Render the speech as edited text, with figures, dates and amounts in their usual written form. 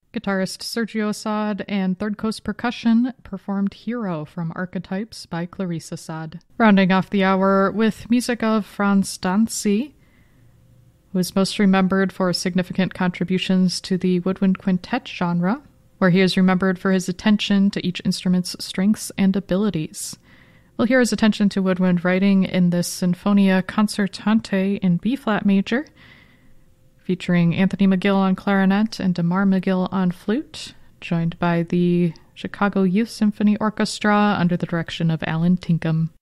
Guitarist Sergio Assad and Third Coast Percussion performed Hero from Archetypes by Clarice Assad. Rounding off the hour with music of Franz Dancy, who is most remembered for significant contributions to the woodwind quintet genre, where he is remembered for his attention to each instrument's strengths and abilities. We'll hear his attention to woodwind writing in this Sinfonia Concertante in B-flat major, featuring Anthony McGill on clarinet and Damar McGill on flute, joined by the Chicago Youth Symphony Orchestra under the direction of Alan Tinkham.